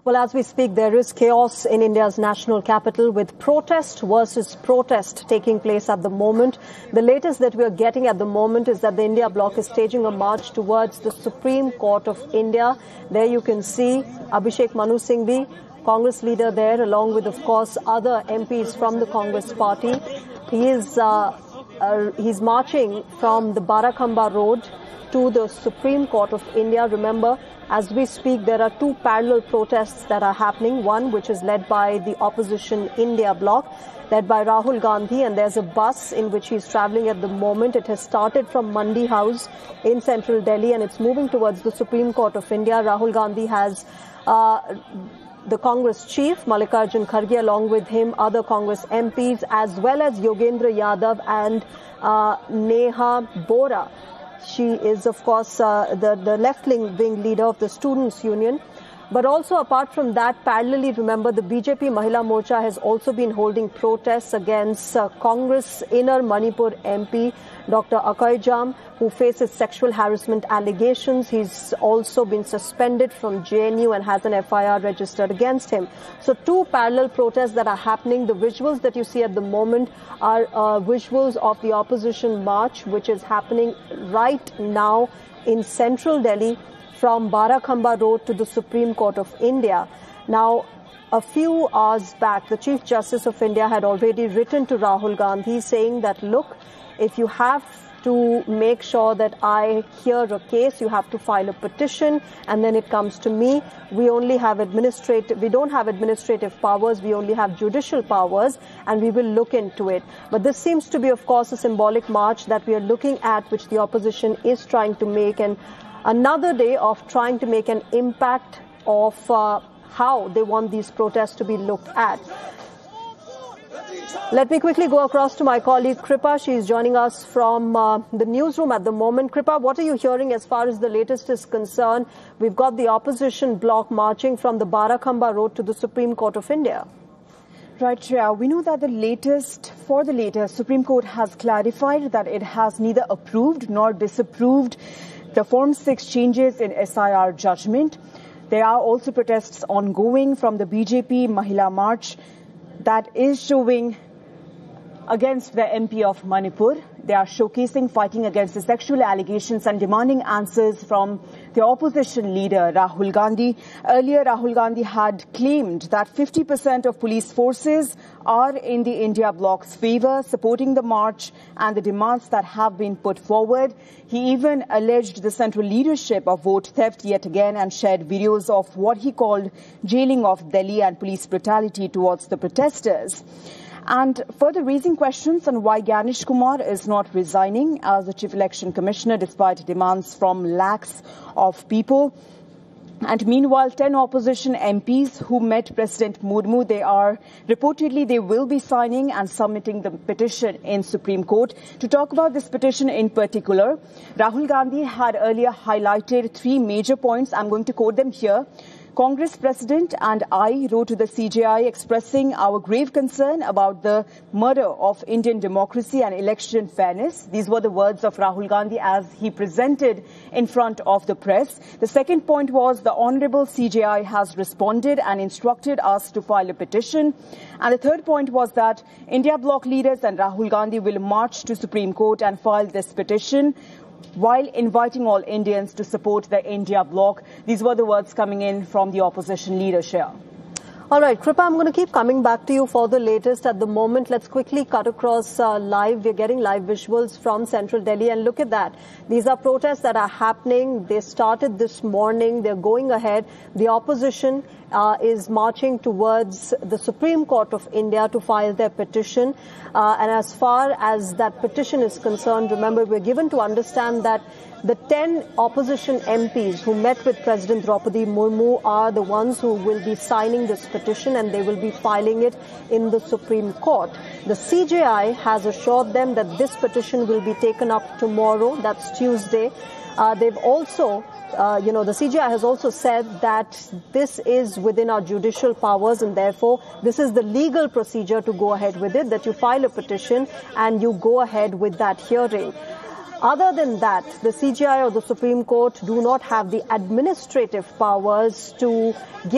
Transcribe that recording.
Well, as we speak, there is chaos in India's national capital with protest versus protest taking place at the moment. The latest that we are getting at the moment is that the India bloc is staging a march towards the Supreme Court of India. There you can see Abhishek Manu Singhvi, Congress leader there, along with, of course, other MPs from the Congress party. He's marching from the Barakhamba Road to the Supreme Court of India. Remember, as we speak, there are two parallel protests that are happening. One which is led by the opposition India bloc, led by Rahul Gandhi, and there's a bus in which he's traveling at the moment. It has started from Mandi House in central Delhi and it's moving towards the Supreme Court of India. Rahul Gandhi has the Congress chief, Mallikarjun Kharge, along with him, other Congress MPs, as well as Yogendra Yadav and Neha Bora. She is, of course, the left-wing leader of the Students' Union. But also, apart from that, parallelly, remember, the BJP Mahila Morcha has also been holding protests against Congress Inner Manipur MP, Dr. Akai Jam, who faces sexual harassment allegations. He's also been suspended from JNU and has an FIR registered against him. So two parallel protests that are happening. The visuals that you see at the moment are visuals of the opposition march, which is happening right now in central Delhi, from Barakhamba Road to the Supreme Court of India. Now, a few hours back, the Chief Justice of India had already written to Rahul Gandhi saying that, look, if you have to make sure that I hear a case, you have to file a petition and then it comes to me. We don't have administrative powers, we only have judicial powers, and we will look into it. But this seems to be, of course, a symbolic march that we are looking at, which the opposition is trying to make, and another day of trying to make an impact of how they want these protests to be looked at. Let me quickly go across to my colleague Kripa. She is joining us from the newsroom at the moment. Kripa, what are you hearing as far as the latest is concerned? We've got the opposition bloc marching from the Barakhamba Road to the Supreme Court of India. Right, Shreya. We know that for the latest, Supreme Court has clarified that it has neither approved nor disapproved the Form 6 changes in SIR judgment. There are also protests ongoing from the BJP Mahila March that is showing against the MP of Manipur. They are showcasing fighting against the sexual allegations and demanding answers from the opposition leader, Rahul Gandhi. Earlier, Rahul Gandhi had claimed that 50% of police forces are in the India bloc's favor, supporting the march and the demands that have been put forward. He even alleged the central leadership of vote theft yet again and shared videos of what he called jailing of Delhi and police brutality towards the protesters. And further raising questions on why Gyanesh Kumar is not resigning as the Chief Election Commissioner despite demands from lakhs of people. And meanwhile, 10 opposition MPs who met President Murmu, they will be signing and submitting the petition in Supreme Court. To talk about this petition in particular, Rahul Gandhi had earlier highlighted three major points. I'm going to quote them here. Congress President and I wrote to the CJI expressing our grave concern about the murder of Indian democracy and election fairness. These were the words of Rahul Gandhi as he presented in front of the press. The second point was the Honorable CJI has responded and instructed us to file a petition. And the third point was that India bloc leaders and Rahul Gandhi will march to Supreme Court and file this petition, while inviting all Indians to support the India bloc. These were the words coming in from the opposition leadership. All right, Kripa, I'm going to keep coming back to you for the latest. At the moment, let's quickly cut across live. We're getting live visuals from central Delhi, and look at that. These are protests that are happening. They started this morning. They're going ahead. The opposition is marching towards the Supreme Court of India to file their petition. And as far as that petition is concerned, remember, we're given to understand that the 10 opposition MPs who met with President Draupadi Murmu are the ones who will be signing this petition, and they will be filing it in the Supreme Court. The CJI has assured them that this petition will be taken up tomorrow, that's Tuesday. They've also, the CJI has also said that this is within our judicial powers, and therefore this is the legal procedure to go ahead with it, that you file a petition and you go ahead with that hearing. Other than that, the CJI or the Supreme Court do not have the administrative powers to give